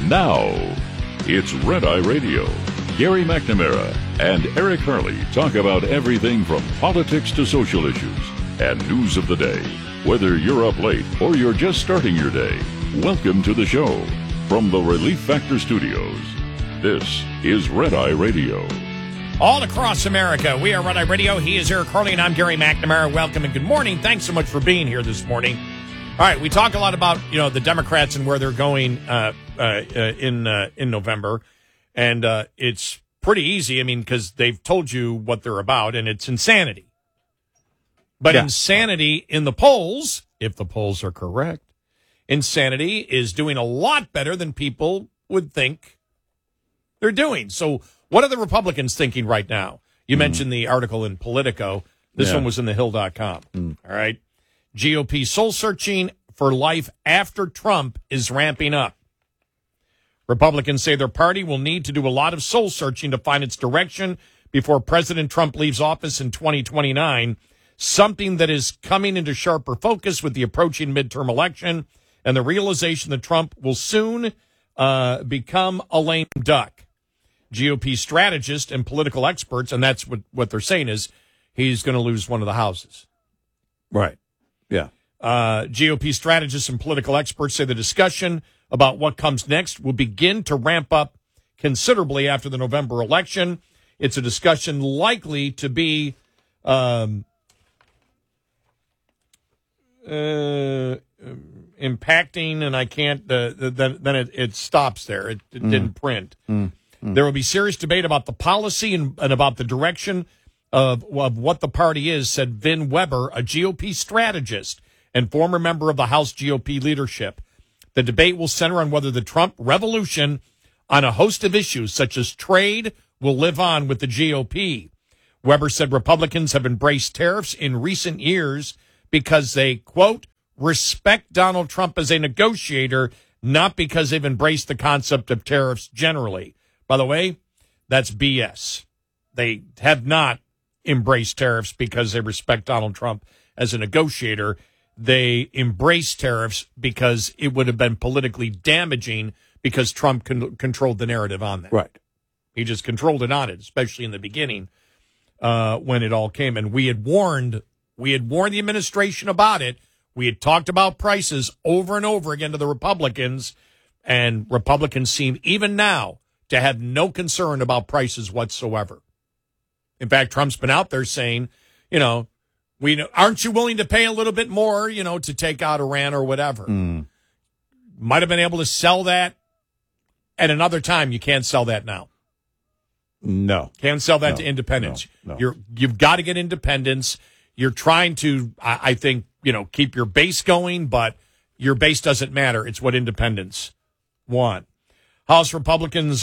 Now, it's Red Eye Radio. Gary McNamara and Eric Harley talk about everything from politics to social issues and news of the day. Whether you're up late or you're just starting your day, welcome to the show. From the Relief Factor Studios, this is Red Eye Radio. All across America, we are Red Eye Radio. He is Eric Harley, and I'm Gary McNamara. Welcome and good morning. Thanks so much for being here this morning. All right, we talk a lot about the Democrats and where they're going in November, and it's pretty easy. I mean, because they've told you what they're about, and it's insanity. But insanity in the polls, if the polls are correct, insanity is doing a lot better than people would think they're doing. So what are the Republicans thinking right now? You mentioned the article in Politico. This one was in thehill.com. All right. GOP soul-searching for life after Trump is ramping up. Republicans say their party will need to do a lot of soul-searching to find its direction before President Trump leaves office in 2029, something that is coming into sharper focus with the approaching midterm election and the realization that Trump will soon become a lame duck. GOP strategists and political experts, and that's what they're saying is he's going to lose one of the houses. Right. Yeah. GOP strategists and political experts say the discussion about what comes next will begin to ramp up considerably after the November election. It's a discussion likely to be impacting, and I can't, then it stops there. It didn't print. There will be serious debate about the policy and about the direction of what the party is, said Vin Weber, a GOP strategist and former member of the House GOP leadership. The debate will center on whether the Trump revolution on a host of issues, such as trade, will live on with the GOP. Weber said Republicans have embraced tariffs in recent years because they, quote, respect Donald Trump as a negotiator, not because they've embraced the concept of tariffs generally. By the way, that's BS. They have not embraced tariffs because they respect Donald Trump as a negotiator. They embrace tariffs because it would have been politically damaging because Trump controlled the narrative on that. Right. He just controlled it on it, especially in the beginning when it all came. And we had warned the administration about it. We had talked about prices over and over again to the Republicans, and Republicans seem even now to have no concern about prices whatsoever. In fact, Trump's been out there saying, aren't you willing to pay a little bit more, to take out Iran or whatever? Might have been able to sell that at another time. You can't sell that now. No. Can't sell that to independents. No. You've got to get independence. You're trying to, I think, keep your base going, but your base doesn't matter. It's what independents want. Republicans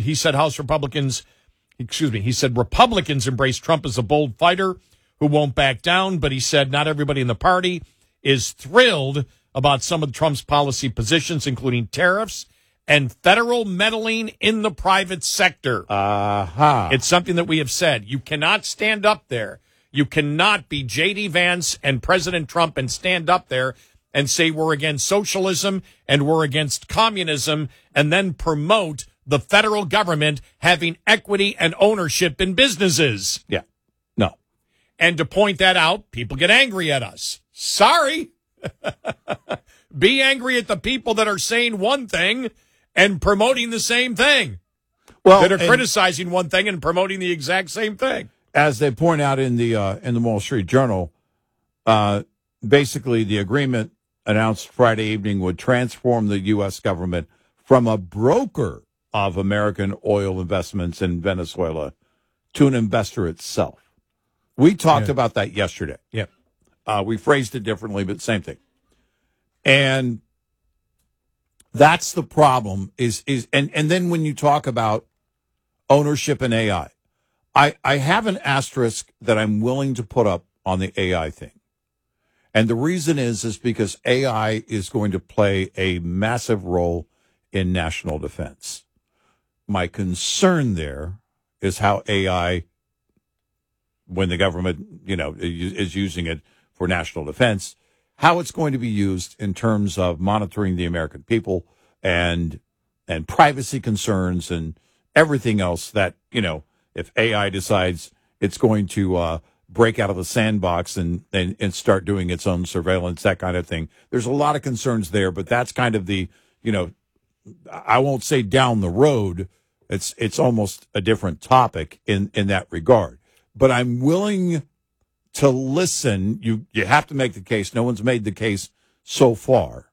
embrace Trump as a bold fighter who won't back down, but he said not everybody in the party is thrilled about some of Trump's policy positions, including tariffs and federal meddling in the private sector. It's something that we have said. You cannot stand up there. You cannot be J.D. Vance and President Trump and stand up there and say we're against socialism and we're against communism and then promote the federal government having equity and ownership in businesses. Yeah. No. And to point that out, people get angry at us. Sorry. Be angry at the people that are saying one thing and promoting the same thing. Well, that are criticizing one thing and promoting the exact same thing. As they point out in the Wall Street Journal, basically the agreement announced Friday evening would transform the U.S. government from a broker of American oil investments in Venezuela to an investor itself. We talked about that yesterday. Yeah. We phrased it differently, but same thing. And that's the problem and then when you talk about ownership in AI, I have an asterisk that I'm willing to put up on the AI thing. And the reason is because AI is going to play a massive role in national defense. My concern there is how AI, when the government, is using it for national defense, how it's going to be used in terms of monitoring the American people and privacy concerns and everything else that, if AI decides it's going to break out of the sandbox and start doing its own surveillance, that kind of thing. There's a lot of concerns there, but that's kind of the, I won't say down the road. It's almost a different topic in that regard. But I'm willing to listen. You have to make the case. No one's made the case so far.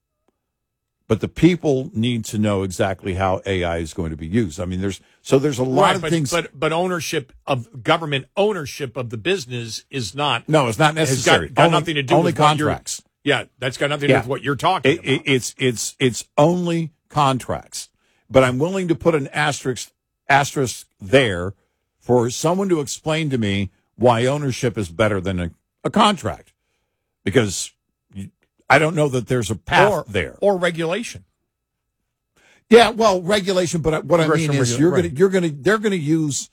But the people need to know exactly how AI is going to be used. I mean, there's a lot of things. But government ownership of the business is not. No, it's not necessary. Got nothing to do only with contracts. That's got nothing to do with what you're talking about. It's only contracts. But I'm willing to put an asterisk there for someone to explain to me why ownership is better than a contract, because I don't know that there's a path there or regulation. Yeah, well, regulation. But what I mean is, they're going to use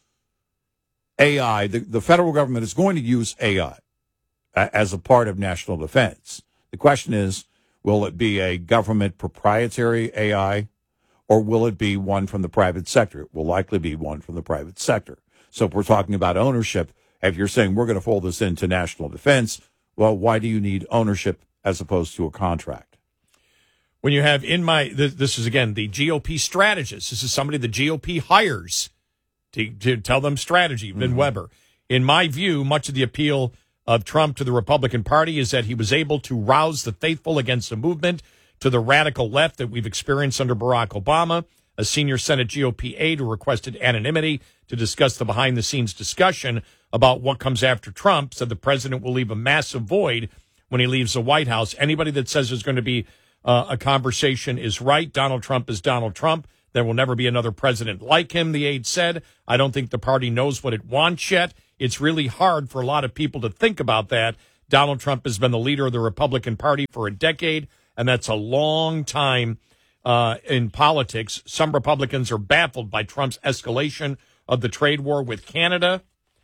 AI. The federal government is going to use AI as a part of national defense. The question is, will it be a government proprietary AI, or will it be one from the private sector? It will likely be one from the private sector. So if we're talking about ownership, if you're saying we're going to fold this into national defense, well, why do you need ownership as opposed to a contract? When you have this is, again, the GOP strategist. This is somebody the GOP hires to tell them strategy, Vin Weber. In my view, much of the appeal of Trump to the Republican Party is that he was able to rouse the faithful against a movement to the radical left that we've experienced under Barack Obama. A senior Senate GOP aide who requested anonymity to discuss the behind-the-scenes discussion about what comes after Trump said the president will leave a massive void when he leaves the White House. Anybody that says there's going to be a conversation is right. Donald Trump is Donald Trump. There will never be another president like him, the aide said. I don't think the party knows what it wants yet. It's really hard for a lot of people to think about that. Donald Trump has been the leader of the Republican Party for a decade, and that's a long time in politics. Some Republicans are baffled by Trump's escalation of the trade war with Canada.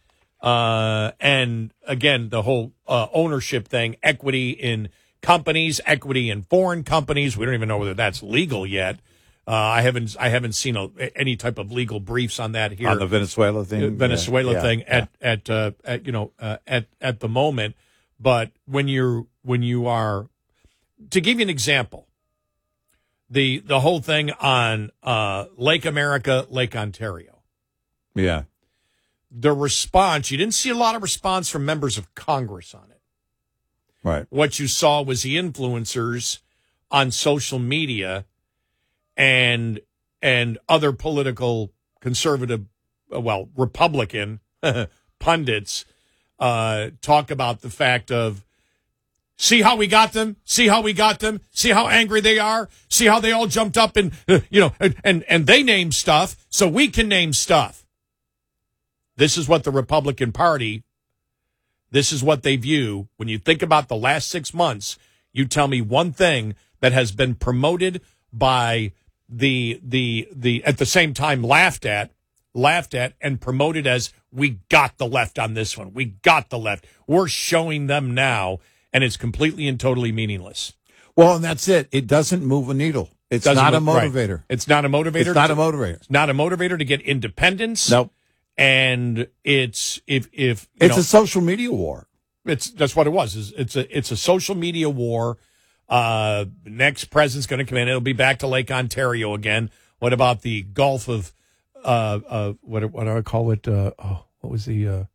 And again, the whole ownership thing, equity in companies, equity in foreign companies. We don't even know whether that's legal yet. I haven't seen any type of legal briefs on that here. On the Venezuela thing? Thing at the moment. But when you are, to give you an example, the whole thing on Lake America, Lake Ontario. Yeah. The response, you didn't see a lot of response from members of Congress on it. Right. What you saw was the influencers on social media and other political conservative, Republican pundits talk about the fact of, see how we got them? See how we got them? See how angry they are? See how they all jumped up and they named stuff, so we can name stuff. This is what the Republican Party, this is what they view. When you think about the last 6 months, you tell me one thing that has been promoted by the at the same time laughed at and promoted as, we got the left on this one. We got the left. We're showing them now, and it's completely and totally meaningless. Well, and that's it. It doesn't move a needle. It's not a motivator. Right. It's not a motivator. It's not a motivator. It's not a motivator to get independence. Nope. And it's it's a social media war. That's what it was. It's a social media war. Next president's going to come in. It'll be back to Lake Ontario again. What about the Gulf of what do I call it? What was the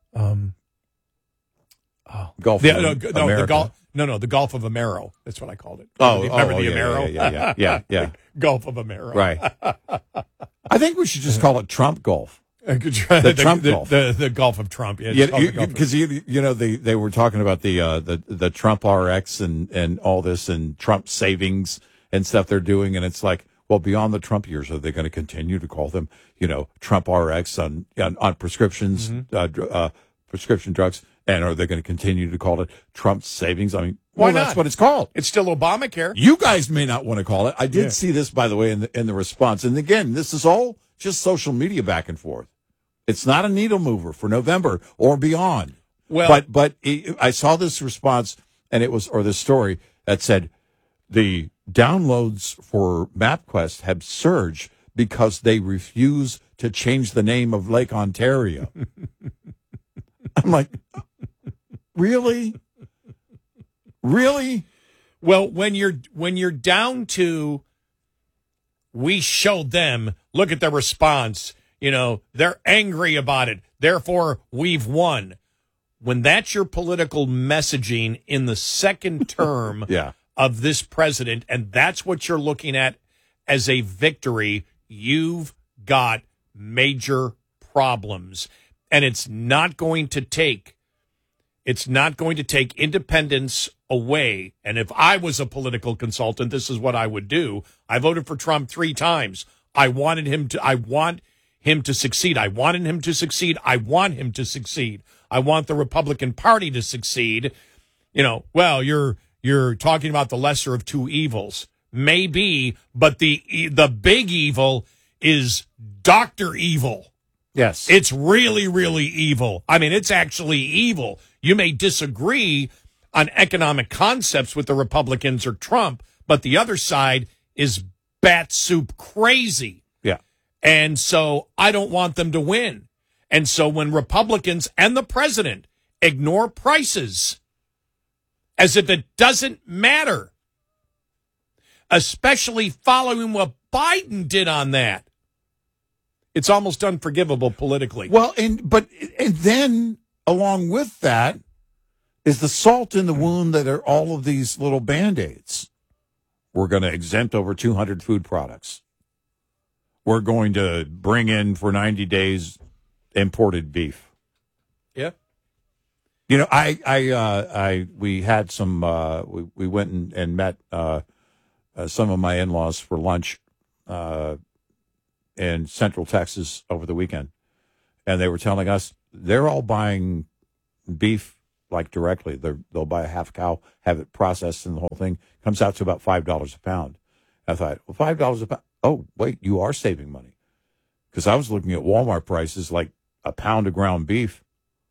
Gulf of America? The Gulf. No, the Gulf of Amero. That's what I called it. Remember the Amero? Yeah. Gulf of Amero. Right. I think we should just call it Trump Gulf. The Trump Gulf. The Gulf of Trump. Because they were talking about the Trump RX and all this and Trump savings and stuff they're doing, and it's like, well, beyond the Trump years, are they going to continue to call them, Trump RX on prescriptions, prescription drugs, and are they going to continue to call it Trump savings? I mean, why not? That's what it's called. It's still Obamacare. You guys may not want to call it. I did see this, by the way, in the response, and again, this is all just social media back and forth. It's not a needle mover for November or beyond. Well, but I saw this response, and this story that said the downloads for MapQuest have surged because they refuse to change the name of Lake Ontario. I'm like, really? Really? Well, when you're down to, we showed them, look at their response, they're angry about it, therefore we've won. When that's your political messaging in the second term of this president, and that's what you're looking at as a victory, you've got major problems. And it's not going to take independence away. And if I was a political consultant, this is what I would do. I voted for Trump 3 times. I want him to succeed. I wanted him to succeed. I want him to succeed. I want the Republican Party to succeed. Well, you're talking about the lesser of two evils. Maybe, but the big evil is Dr. Evil. Yes. It's really, really evil. I mean, it's actually evil. You may disagree on economic concepts with the Republicans or Trump, but the other side is bat soup crazy. Yeah. And so I don't want them to win. And so when Republicans and the president ignore prices as if it doesn't matter, especially following what Biden did on that, it's almost unforgivable politically. Well, and then along with that is the salt in the wound that are all of these little Band-Aids. We're going to exempt over 200 food products. We're going to bring in for 90 days imported beef. Yeah. We had some, we went and met some of my in-laws for lunch in Central Texas over the weekend. And they were telling us they're all buying beef like directly. They'll buy a half cow, have it processed, and the whole thing comes out to about $5 a pound. I thought, well, $5 a pound. Oh, wait, you are saving money. Because I was looking at Walmart prices, like a pound of ground beef,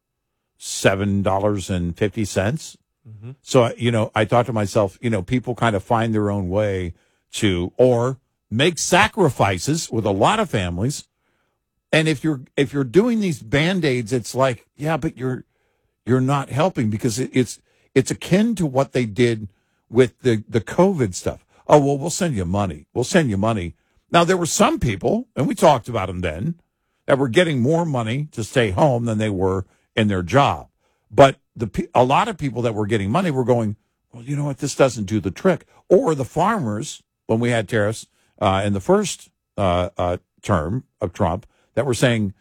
$7.50. Mm-hmm. So, I thought to myself, people kind of find their own way to, or make sacrifices with a lot of families. And if you're doing these Band-Aids, it's like, yeah, but you're not helping, because it's akin to what they did with the COVID stuff. Oh, well, we'll send you money. We'll send you money. Now, there were some people, and we talked about them then, that were getting more money to stay home than they were in their job. But a lot of people that were getting money were going, well, you know what, this doesn't do the trick. Or the farmers, when we had tariffs in the first term of Trump, that were saying,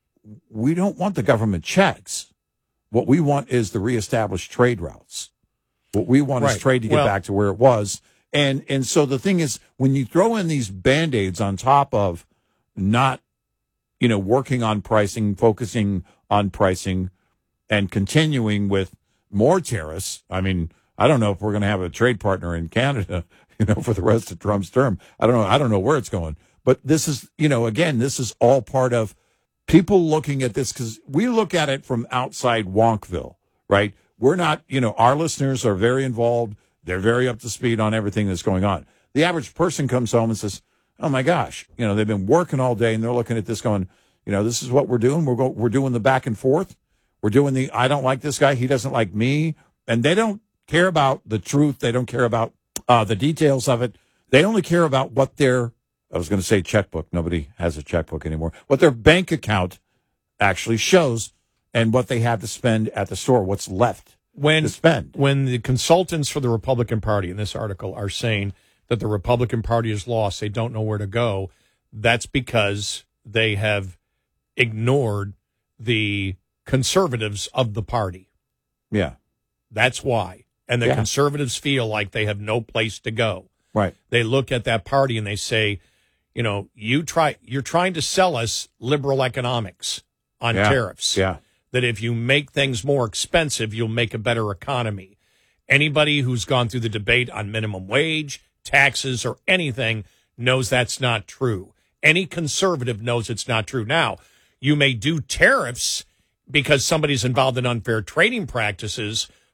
we don't want the government checks. What we want is the reestablished trade routes. What we want is trade to get back to where it was. And so the thing is, when you throw in these Band-Aids on top of not, working on pricing, focusing on pricing, and continuing with more tariffs, I mean, I don't know if we're going to have a trade partner in Canada, for the rest of Trump's term. I don't know where it's going. But this is, again, this is all part of people looking at this, because we look at it from outside Wonkville, right? We're not, our listeners are very involved. They're very up to speed on everything that's going on. The average person comes home and says, oh, my gosh, they've been working all day, and they're looking at this going, this is what we're doing. We're doing the back and forth. We're doing the, I don't like this guy, he doesn't like me. And they don't care about the truth. They don't care about the details of it. They only care about what their, I was going to say checkbook. Nobody has a checkbook anymore. What their bank account actually shows, and what they have to spend at the store, what's left to spend. When the consultants for the Republican Party in this article are saying that the Republican Party is lost, they don't know where to go, that's because they have ignored the conservatives of the party. Yeah. That's why. And the conservatives feel like they have no place to go. Right. They look at that party and they say, you're trying to sell us liberal economics on tariffs. Yeah. That if you make things more expensive, you'll make a better economy. Anybody who's gone through the debate on minimum wage, taxes, or anything knows that's not true. Any conservative knows it's not true. Now, you may do tariffs because somebody's involved in unfair trading practices,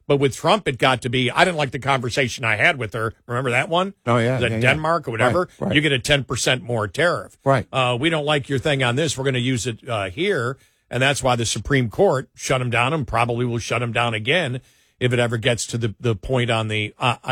But with Trump, it got to be, I didn't like the conversation I had with her. Remember that one? Oh, yeah. Was it Denmark or whatever? Right. You get a 10% more tariff. Right. We don't like your thing on this. We're going to use it here. And that's why the Supreme Court shut him down and probably will shut him down again if it ever gets to the point on the,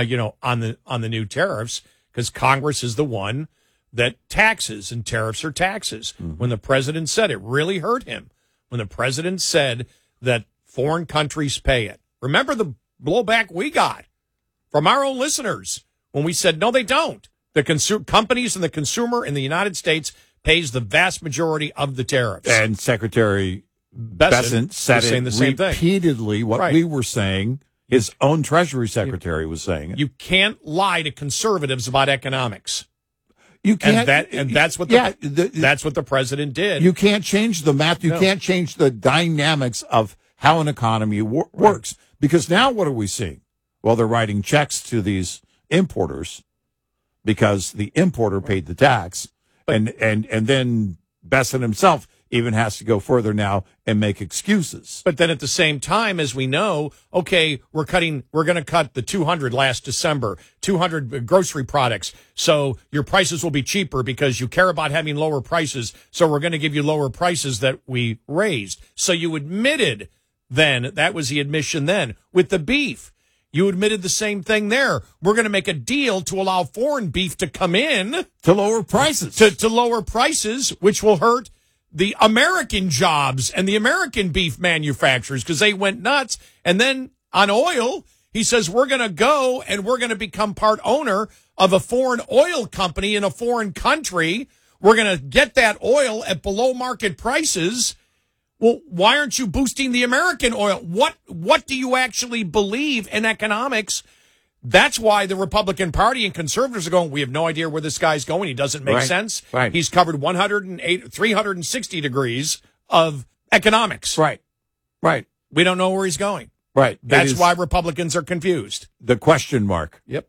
on the new tariffs, because Congress is the one that taxes, and tariffs are taxes. Mm-hmm. When the president said it really hurt him, when the president said that foreign countries pay it. Remember the blowback we got from our own listeners when we said, no, they don't. The companies and the consumer in the United States pays the vast majority of the tariffs. And Secretary Bessent said the same repeatedly thing. What Right. we were saying. His own Treasury Secretary was saying it. You can't lie to conservatives about economics. You can't, and that's what that's what the president did. You can't change the math. You can't change the dynamics of how an economy works. Because now what are we seeing? Well, they're writing checks to these importers because the importer paid the tax, and then Bessent himself even has to go further now and make excuses. But then at the same time, as we know, okay, we're going to cut the 200 last December, 200 grocery products. So your prices will be cheaper because you care about having lower prices. So we're going to give you lower prices that we raised. So you admitted then, that was the admission then, with the beef. You admitted the same thing there. We're going to make a deal to allow foreign beef to come in. To lower prices. To lower prices, which will hurt the American jobs and the American beef manufacturers because they went nuts. And then on oil, he says, we're going to go and we're going to become part owner of a foreign oil company in a foreign country. We're going to get that oil at below market prices. Well, why aren't you boosting the American oil? What do you actually believe in economics? That's why the Republican Party and conservatives are going, we have no idea where this guy's going. He doesn't make sense. Right. He's covered 360 degrees of economics. Right. We don't know where he's going. Right. That's why Republicans are confused. The question mark. Yep.